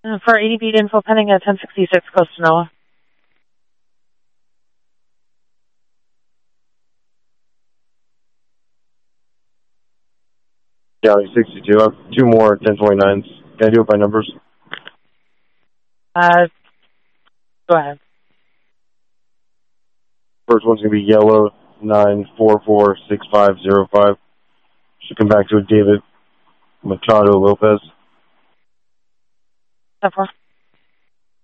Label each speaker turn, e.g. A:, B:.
A: For ADB info pending at 1066 Costa Noah.
B: Galaxy 62. I have two more 1029s. Can I do it by numbers?
A: Go ahead.
B: First one's going to be yellow 9446505. Should come back to a David Machado Lopez.
A: 10-4.